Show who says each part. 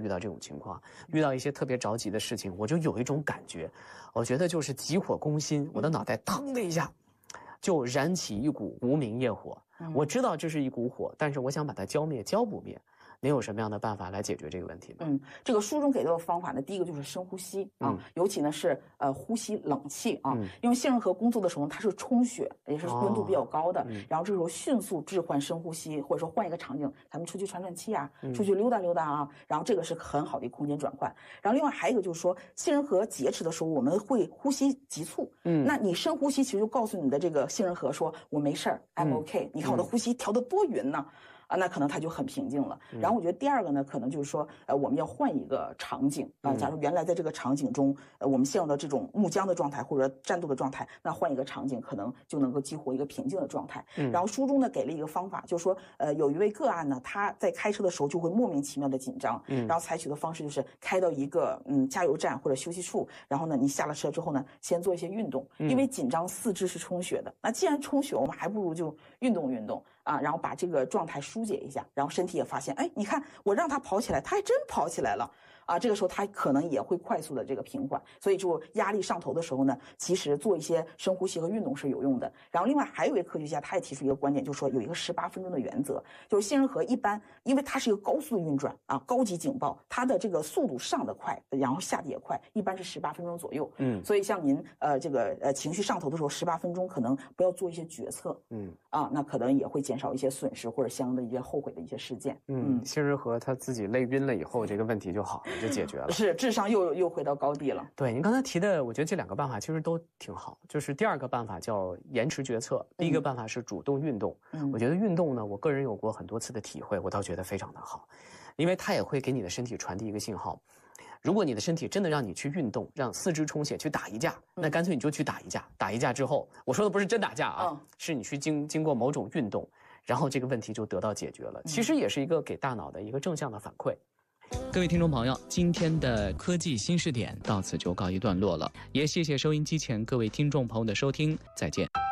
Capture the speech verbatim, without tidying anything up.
Speaker 1: 遇到这种情况，遇到一些特别着急的事情，我就有一种感觉，我觉得就是急火攻心，我的脑袋腾的一下就燃起一股无名业火。我知道这是一股火，但是我想把它浇灭，浇不灭。您有什么样的办法来解决这个问题吗？
Speaker 2: 嗯，这个书中给到的方法呢，第一个就是深呼吸啊，嗯、尤其呢是呃呼吸冷气啊，嗯、因为杏仁核工作的时候它是充血，也是温度比较高的，哦嗯、然后这时候迅速置换深呼吸，或者说换一个场景，咱们出去喘喘气啊，嗯、出去溜达溜达啊，然后这个是很好的一个空间转换。然后另外还有一个就是说，杏仁核劫持的时候我们会呼吸急促，嗯，那你深呼吸其实就告诉你的这个杏仁核说，我没事儿 ，I'm OK，、嗯、你看我的呼吸调得多匀呢。啊，那可能它就很平静了。然后我觉得第二个呢，可能就是说，呃，我们要换一个场景啊、呃。假如原来在这个场景中，呃，我们陷入到这种木僵的状态或者战斗的状态，那换一个场景，可能就能够激活一个平静的状态。嗯。然后书中呢给了一个方法，就是说，呃，有一位个案呢，他在开车的时候就会莫名其妙的紧张，嗯。然后采取的方式就是开到一个嗯加油站或者休息处，然后呢，你下了车之后呢，先做一些运动，因为紧张四肢是充血的。那既然充血，我们还不如就运动运动啊，然后把这个状态疏解一下，然后身体也发现，哎，你看我让他跑起来，他还真跑起来了啊！这个时候他可能也会快速的这个平缓，所以就压力上头的时候呢，其实做一些深呼吸和运动是有用的。然后另外还有一位科学家，他也提出一个观点，就是说有一个十八分钟的原则，就是杏仁核一般，因为它是一个高速运转啊，高级警报，它的这个速度上得快，然后下得也快，一般是十八分钟左右。嗯，所以像您呃这个呃情绪上头的时候，十八分钟可能不要做一些决策，嗯啊，那可能也会减少一些损失或者相应的一些后悔的一些事件。
Speaker 1: 嗯，杏仁核他自己累晕了以后，这个问题就好了，就解决了。
Speaker 2: 是智商又又回到高地了。
Speaker 1: 对，您刚才提的，我觉得这两个办法其实都挺好。就是第二个办法叫延迟决策，第一个办法是主动运动。嗯，我觉得运动呢，我个人有过很多次的体会，我倒觉得非常的好，因为它也会给你的身体传递一个信号。如果你的身体真的让你去运动，让四肢充血去打一架，那干脆你就去打一架。打一架之后，我说的不是真打架啊，嗯、是你去经经过某种运动，然后这个问题就得到解决了。其实也是一个给大脑的一个正向的反馈。各位听众朋友，今天的科技新视点到此就告一段落了，也谢谢收音机前各位听众朋友的收听，再见。